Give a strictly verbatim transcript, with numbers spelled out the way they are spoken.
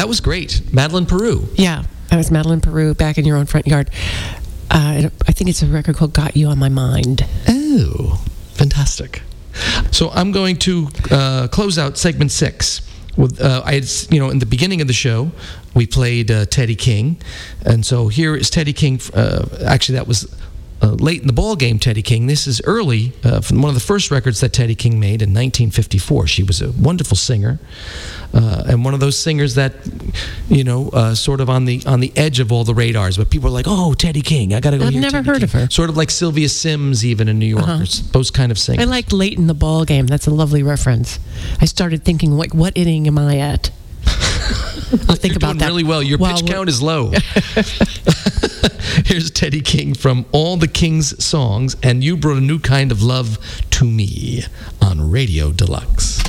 That was great. Madeline Peru. Yeah, that was Madeline Peru, Back in Your Own Front Yard. Uh, I think it's a record called Got You on My Mind. Oh, fantastic. So I'm going to uh, close out segment six. With, uh, I had, you know, in the beginning of the show, we played uh, Teddy King. And so here is Teddy King. Uh, actually, that was uh, late in the ball game, Teddy King. This is early, uh, from one of the first records that Teddy King made in nineteen fifty-four. She was a wonderful singer. Uh, and one of those singers that, you know, uh, sort of on the on the edge of all the radars. But people are like, oh, Teddy King, I got to go I've hear never Teddy heard King. of her. Sort of like Sylvia Sims, even in New York. Uh-huh. Those kind of singers. I liked Late in the Ball Game. That's a lovely reference. I started thinking, like, what inning am I at? I'll think You're about doing that. really well. Your while pitch we're- count is low. Here's Teddy King from All the King's Songs, and You Brought a New Kind of Love to Me on Radio Deluxe.